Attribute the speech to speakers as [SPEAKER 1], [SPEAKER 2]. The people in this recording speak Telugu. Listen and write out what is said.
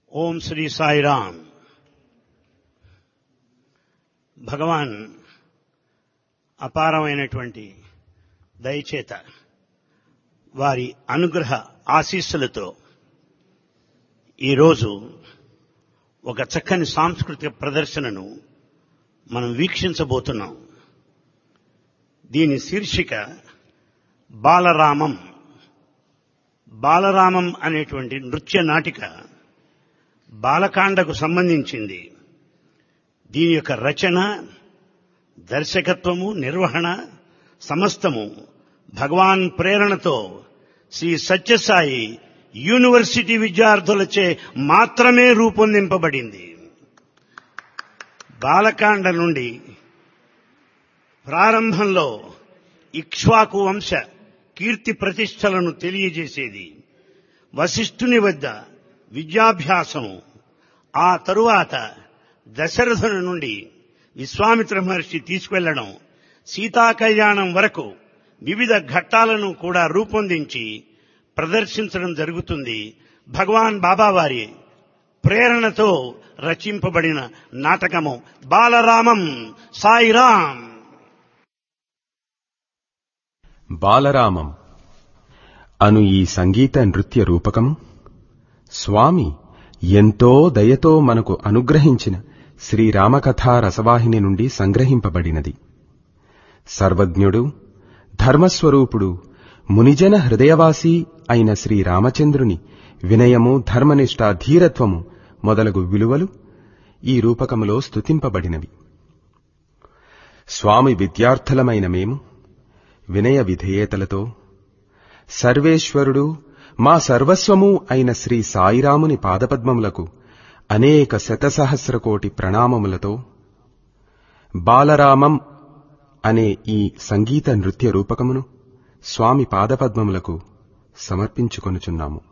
[SPEAKER 1] ఓం శ్రీ సాయిరామ్. భగవాన్ అపారమైనటువంటి దయచేత వారి అనుగ్రహ ఆశీస్సులతో ఈరోజు ఒక చక్కని సాంస్కృతిక ప్రదర్శనను మనం వీక్షించబోతున్నాం. దీని శీర్షిక బాలరామం. బాలరామం అనేటువంటి నృత్య నాటిక బాలకాండకు సంబంధించింది. దీని యొక్క రచన, దర్శకత్వము, నిర్వహణ సమస్తము భగవాన్ ప్రేరణతో శ్రీ సత్యసాయి యూనివర్సిటీ విద్యార్థులచే మాత్రమే రూపొందింపబడింది. బాలకాండ నుండి ప్రారంభంలో ఇక్ష్వాకు వంశ కీర్తి ప్రతిష్టలను తెలియజేసేది. వశిష్ఠుని వద్ద విద్యాభ్యాసం, ఆ తరువాత దశరథుని నుండి విశ్వామిత్ర మహర్షి తీసుకెళ్లడం, సీతా కళ్యాణం వరకు వివిధ ఘట్టాలను కూడా రూపొందించి ప్రదర్శించడం జరుగుతుంది. భగవాన్ బాబావారి ప్రేరణతో రచింపబడిన నాటకము బాలరామం. సాయిరాం.
[SPEAKER 2] బాలరామం అను ఈ సంగీత నృత్య రూపకము స్వామి ఎంతో దయతో మనకు అనుగ్రహించిన శ్రీరామకథా రసవాహిని నుండి సంగ్రహింపబడినది. సర్వజ్ఞుడు, ధర్మస్వరూపుడు, మునిజన హృదయవాసి అయిన శ్రీరామచంద్రుని వినయము, ధర్మనిష్ట, ధీరత్వము మొదలగు విలువలు ఈ రూపకములో స్తుతింపబడినవి. స్వామి విద్యార్థులమైన మేము వినయ విధేయతలతో సర్వేశ్వరుడు, మా సర్వస్వము అయిన శ్రీ సాయిరాముని పాదపద్మములకు అనేక శతసహస్రకోటి ప్రణామములతో బాలరామం అనే ఈ సంగీత నృత్య రూపకమును స్వామి పాదపద్మములకు సమర్పించుకొనుచున్నాము.